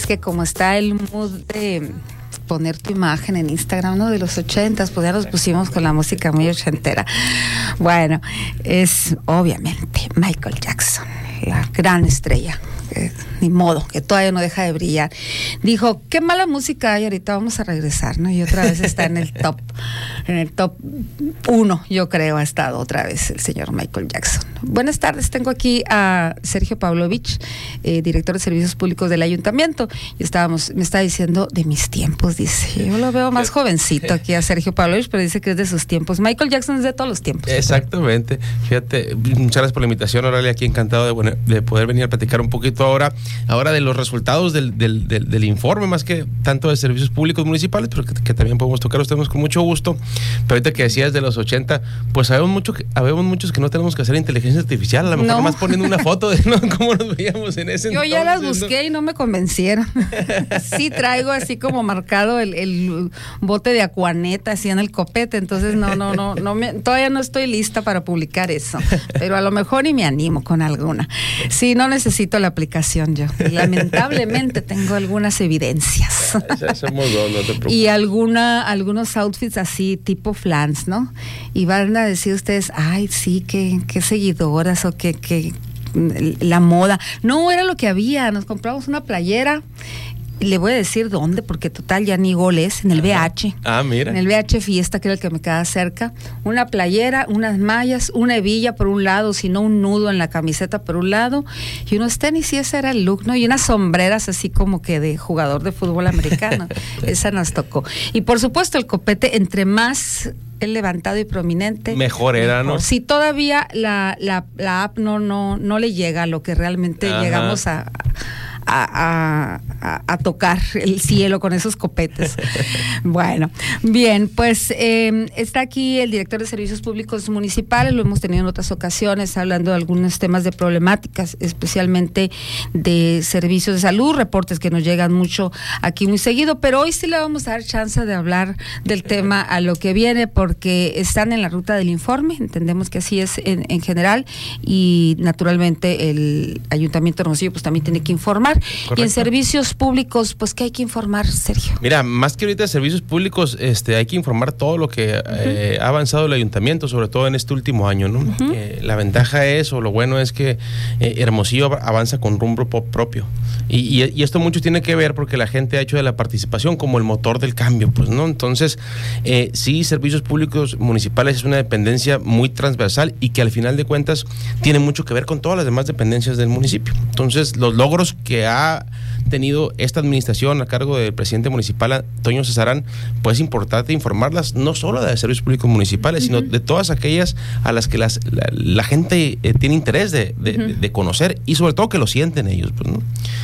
que como está el mood de poner tu imagen en Instagram, ¿no? De los 80s, pues ya nos pusimos con la música muy ochentera. Bueno, es obviamente Michael Jackson, la gran estrella. Ni modo, que todavía no deja de brillar. Dijo, qué mala música hay ahorita, vamos a regresar, ¿no? Y otra vez está en el top 1, yo creo, ha estado otra vez el señor Michael Jackson. Buenas tardes, tengo aquí a Sergio Pavlovich, director de Servicios Públicos del Ayuntamiento. Y me está diciendo de mis tiempos, dice. Yo lo veo más jovencito aquí a Sergio Pavlovich, pero dice que es de sus tiempos. Michael Jackson es de todos los tiempos. Exactamente. Fíjate, muchas gracias por la invitación, Oralia, aquí encantado de poder venir a platicar un poquito ahora de los resultados del informe, más que tanto de servicios públicos municipales, pero que también podemos tocar los temas con mucho gusto. Pero ahorita que decías de los 80, pues sabemos muchos que no tenemos que hacer inteligencia artificial, a lo mejor más poniendo una foto de cómo nos veíamos en ese entonces. Yo ya las busqué, ¿no? Y no me convencieron. Sí traigo así como marcado el bote de Aquaneta así en el copete, entonces todavía no estoy lista para publicar eso, pero a lo mejor y me animo con alguna. Sí, no necesito la aplicación yo. Lamentablemente tengo algunas evidencias. Somos dos, no te preocupes. Y algunos outfits así tipo flans, ¿no? Y van a decir ustedes, ay, sí, qué seguidoras o que la moda. No, era lo que había. Nos compramos una playera. Le voy a decir dónde, porque total ya ni gol es, en el BH. Ah, mira. En el BH Fiesta, que era el que me queda cerca. Una playera, unas mallas, una hebilla por un lado, sino un nudo en la camiseta por un lado, y unos tenis, y ese era el look, ¿no? Y unas sombreras así como que de jugador de fútbol americano. Esa nos tocó. Y por supuesto el copete, entre más el levantado y prominente, mejor era, ¿no? Si todavía la app no le llega a lo que realmente llegamos a tocar el cielo con esos copetes. Bueno, bien, pues está aquí el director de Servicios Públicos Municipales, lo hemos tenido en otras ocasiones, hablando de algunos temas de problemáticas, especialmente de servicios de salud, reportes que nos llegan mucho aquí muy seguido, pero hoy sí le vamos a dar chance de hablar del tema a lo que viene, porque están en la ruta del informe, entendemos que así es en general, y naturalmente el Ayuntamiento de Hermosillo pues también tiene que informar. Correcto. Y en servicios públicos, pues, ¿qué hay que informar, Sergio? Mira, más que ahorita de servicios públicos, hay que informar todo lo que ha avanzado el ayuntamiento, sobre todo en este último año, ¿no? La ventaja es, o lo bueno es que Hermosillo avanza con rumbo propio. Y esto mucho tiene que ver porque la gente ha hecho de la participación como el motor del cambio, pues, ¿no? Entonces, sí, servicios públicos municipales es una dependencia muy transversal y que al final de cuentas tiene mucho que ver con todas las demás dependencias del municipio. Entonces, los logros que ha tenido esta administración a cargo del presidente municipal Antonio Cesarán, pues es importante informarlas no solo de servicios públicos municipales, sino de todas aquellas a las que la gente tiene interés de conocer y sobre todo que lo sienten ellos, pues, ¿no?